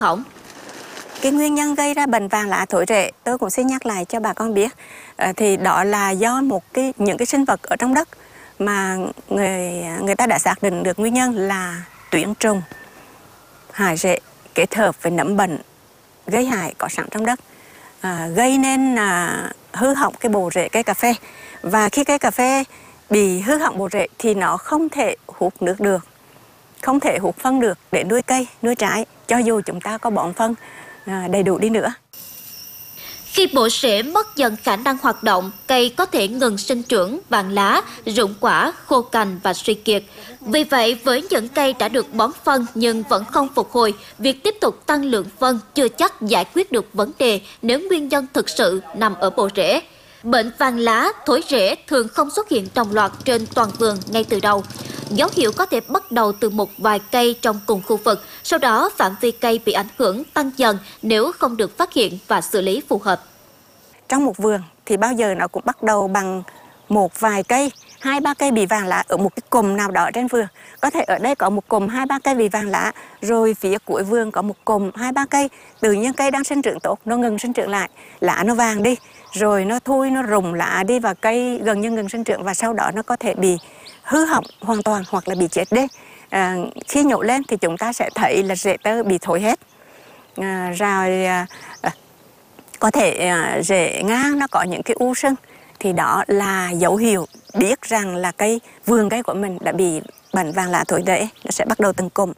hỏng. Cái nguyên nhân gây ra bệnh vàng lá thối rễ tôi cũng xin nhắc lại cho bà con biết, thì đó là do những cái sinh vật ở trong đất mà người ta đã xác định được nguyên nhân là tuyến trùng, hại rễ kết hợp với nấm bệnh gây hại có sẵn trong đất, gây nên hư hỏng cái bộ rễ cây cà phê. Và khi cây cà phê bị hư hỏng bộ rễ thì nó không thể hút nước được, không thể hút phân được để nuôi cây, nuôi trái, cho dù chúng ta có bón phân đầy đủ đi nữa. Khi bộ rễ mất dần khả năng hoạt động, cây có thể ngừng sinh trưởng, vàng lá, rụng quả, khô cành và suy kiệt. Vì vậy, với những cây đã được bón phân nhưng vẫn không phục hồi, việc tiếp tục tăng lượng phân chưa chắc giải quyết được vấn đề nếu nguyên nhân thực sự nằm ở bộ rễ. Bệnh vàng lá, thối rễ thường không xuất hiện đồng loạt trên toàn vườn ngay từ đầu. Dấu hiệu có thể bắt đầu từ một vài cây trong cùng khu vực, sau đó phạm vi cây bị ảnh hưởng tăng dần nếu không được phát hiện và xử lý phù hợp. Trong một vườn thì bao giờ nó cũng bắt đầu bằng một vài cây, 2-3 cây bị vàng lá ở một cái cụm nào đó trên vườn. Có thể ở đây có một cụm 2-3 cây bị vàng lá, rồi phía cuối vườn có một cụm 2-3 cây, tự nhiên cây đang sinh trưởng tốt, nó ngừng sinh trưởng lại, lá nó vàng đi, rồi nó thui, nó rụng lá đi và cây gần như ngừng sinh trưởng, và sau đó nó có thể bị hư hỏng hoàn toàn hoặc là bị chết đi. Khi nhổ lên thì chúng ta sẽ thấy là rễ tơ bị thối hết, rồi có thể rễ ngang nó có những cái u sưng, thì đó là dấu hiệu biết rằng là vườn cây của mình đã bị bệnh vàng lá thối rễ, nó sẽ bắt đầu từng cụm.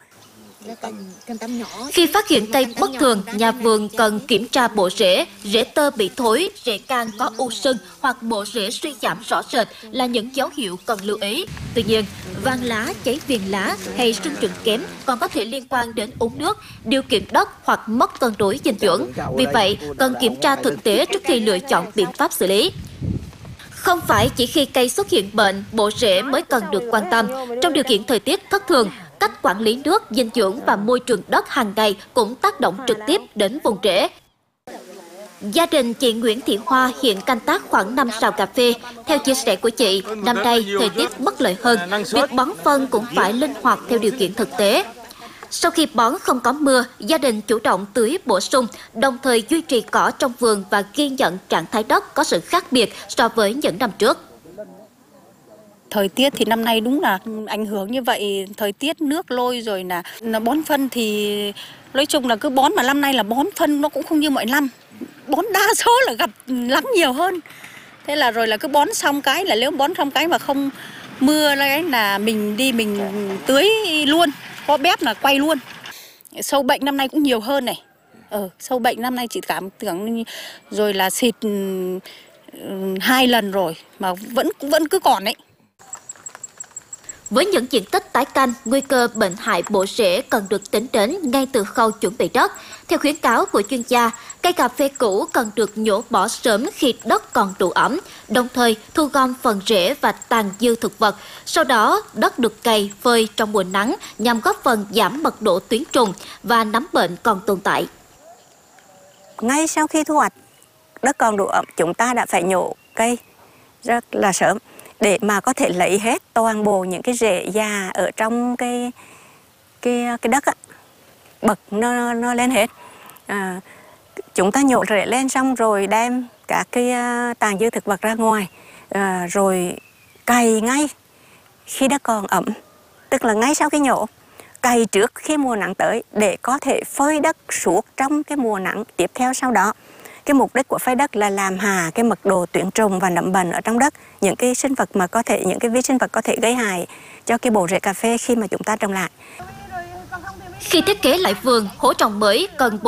Khi phát hiện cây bất thường, nhà vườn cần kiểm tra bộ rễ, rễ tơ bị thối, rễ can có u sưng hoặc bộ rễ suy giảm rõ rệt là những dấu hiệu cần lưu ý. Tuy nhiên, vàng lá, cháy viền lá hay sinh trưởng kém còn có thể liên quan đến uống nước, điều kiện đất hoặc mất cân đối dinh dưỡng. Vì vậy, cần kiểm tra thực tế trước khi lựa chọn biện pháp xử lý. Không phải chỉ khi cây xuất hiện bệnh, bộ rễ mới cần được quan tâm. Trong điều kiện thời tiết thất thường, cách quản lý nước, dinh dưỡng và môi trường đất hàng ngày cũng tác động trực tiếp đến vùng rễ. Gia đình chị Nguyễn Thị Hoa hiện canh tác khoảng 5 sào cà phê. Theo chia sẻ của chị, năm nay thời tiết bất lợi hơn, việc bón phân cũng phải linh hoạt theo điều kiện thực tế. Sau khi bón không có mưa, gia đình chủ động tưới bổ sung, đồng thời duy trì cỏ trong vườn và ghi nhận trạng thái đất có sự khác biệt so với những năm trước. Thời tiết thì năm nay đúng là ảnh hưởng như vậy, thời tiết nước lôi rồi là bón phân thì nói chung là cứ bón, mà năm nay là bón phân nó cũng không như mọi năm. Bón đa số là gặp nắng nhiều hơn. Thế là rồi là cứ bón xong cái là nếu bón xong cái mà không mưa là mình đi mình tưới luôn, có bếp là quay luôn. Sâu bệnh năm nay cũng nhiều hơn này. Sâu bệnh năm nay chị cảm tưởng rồi là xịt 2 lần rồi mà vẫn cứ còn đấy. Với những diện tích tái canh, nguy cơ bệnh hại bộ rễ cần được tính đến ngay từ khâu chuẩn bị đất. Theo khuyến cáo của chuyên gia, cây cà phê cũ cần được nhổ bỏ sớm khi đất còn đủ ẩm, đồng thời thu gom phần rễ và tàn dư thực vật. Sau đó, đất được cày, phơi trong mùa nắng nhằm góp phần giảm mật độ tuyến trùng và nấm bệnh còn tồn tại. Ngay sau khi thu hoạch, đất còn đủ ẩm, chúng ta đã phải nhổ cây rất là sớm để mà có thể lấy hết toàn bộ những cái rễ già ở trong cái đất á, bật nó lên hết. Chúng ta nhổ rễ lên xong rồi đem các cái tàn dư thực vật ra ngoài, rồi cày ngay khi đất còn ẩm, tức là ngay sau khi nhổ, cày trước khi mùa nắng tới để có thể phơi đất suốt trong cái mùa nắng tiếp theo sau đó. Cái mục đích của phơi đất là làm hạ cái mật độ tuyến trùng và nấm bệnh ở trong đất, những cái sinh vật mà có thể, những cái vi sinh vật có thể gây hại cho cái bộ rễ cà phê khi mà chúng ta trồng lại. Khi thiết kế lại vườn, hố trồng mới cần